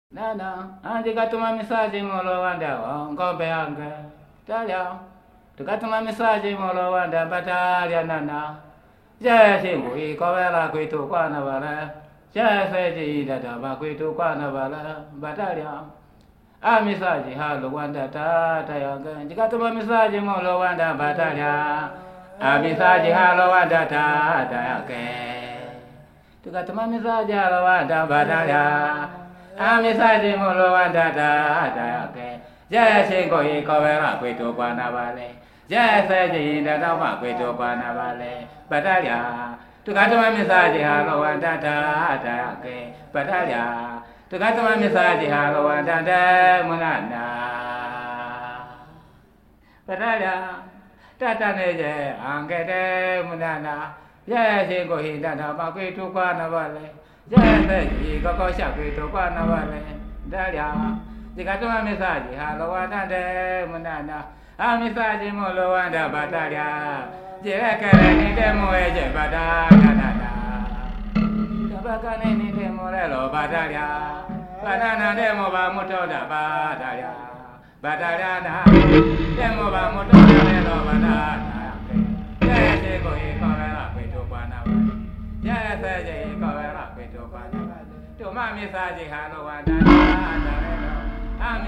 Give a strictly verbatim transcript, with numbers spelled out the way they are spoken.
Nana, andi katuma message molo wanda ngombe yange. Talia. Tukatuma message molo wanda batalia nana. Je singu ikowela kwitu kwana bala. Je seji dada ba kwitu kwana bala batalia. A message halo wanda tata yange. Jikatuma message molo wanda batalia. A message halo wanda tata yange. Tukatuma message halo wanda batalia. Amisaji molo wanda da da yake. Je singo ikowela kwitu kwana bale. Je seji dada ba kwitu kwana bale batalia. Tukatuma message halo wanda da da yake. Batalia. Tukatuma message halo wanda da munana. Batalia. Tata neje angede munana. Je singo hidada ba kwitu kwana bale. Je koko shakwito kwana bale. Dalia. Jikatuma message halo wanda de munana. A message molo wanda batalia. Jirekere ni demo eje batalia nana. Tabaka ni demo lelo batalia. Banana demo ba mutoda batalia. Batalia na. Demo ba mutoda lelo batalia. Jese ko ikowela kwito kwana bale. Jese ikowela kwito kwana bale. Tuma message halo wanda da da lelo.